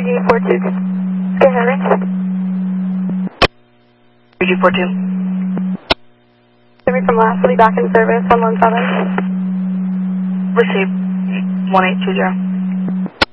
3G42. Go ahead. 3G42. Jimmy from Lastly, back in service on 17. Receive 1820.